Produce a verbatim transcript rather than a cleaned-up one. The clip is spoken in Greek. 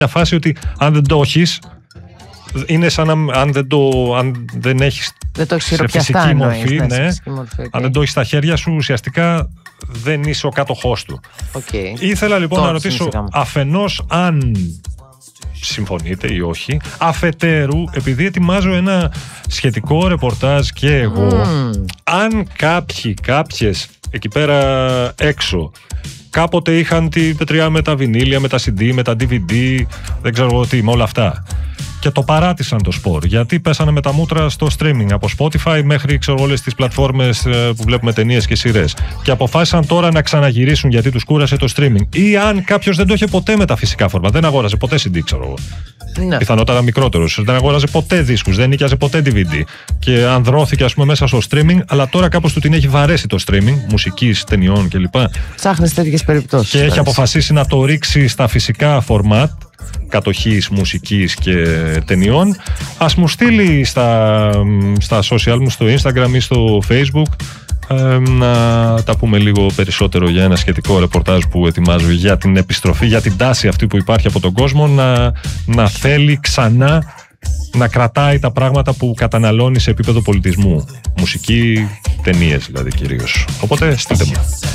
φάση ότι αν δεν το έχεις, είναι σαν να αν δεν, το, αν δεν έχεις δεν το σε φυσική εννοείς, μορφή, ναι, ναι, σε φυσική μορφή okay. αν δεν το έχεις στα χέρια σου, ουσιαστικά δεν είσαι ο κάτοχός του. Okay. Ήθελα λοιπόν το να ρωτήσω αφενός αν συμφωνείτε ή όχι, αφετέρου επειδή ετοιμάζω ένα σχετικό ρεπορτάζ και εγώ, mm. αν κάποιοι, κάποιες εκεί πέρα έξω κάποτε είχαν την πετριά με τα βινίλια, με τα σι ντι, με τα ντι βι ντι, δεν ξέρω τι, με όλα αυτά. Και το παράτησαν το σπορ, γιατί πέσανε με τα μούτρα στο streaming, από Spotify μέχρι ξέρω, όλες τις πλατφόρμες που βλέπουμε ταινίες και σειρές. Και αποφάσισαν τώρα να ξαναγυρίσουν γιατί τους κούρασε το streaming. Ή αν κάποιος δεν το είχε ποτέ με τα φυσικά φόρμα, δεν αγόραζε ποτέ σι ντι, ξέρω εγώ. Ναι. Πιθανότατα μικρότερος, δεν αγόραζε ποτέ δίσκους, δεν νοικιάζε ποτέ ντι βι ντι. Και ανδρώθηκε, ας πούμε, μέσα στο streaming, αλλά τώρα κάπως του την έχει βαρέσει το streaming, μουσικής, ταινιών κλπ. Ψάχνεις τέτοιες περιπτώσεις. Και έχει αποφασίσει να το ρίξει στα φυσικά format κατοχής, μουσικής και ταινιών. Ας μου στείλει στα, στα social μου, στο Instagram ή στο Facebook, ε, να τα πούμε λίγο περισσότερο για ένα σχετικό ρεπορτάζ που ετοιμάζω για την επιστροφή, για την τάση αυτή που υπάρχει από τον κόσμο να, να θέλει ξανά να κρατάει τα πράγματα που καταναλώνει σε επίπεδο πολιτισμού. Μουσική, ταινίες δηλαδή κυρίως. Οπότε στείλτε μου.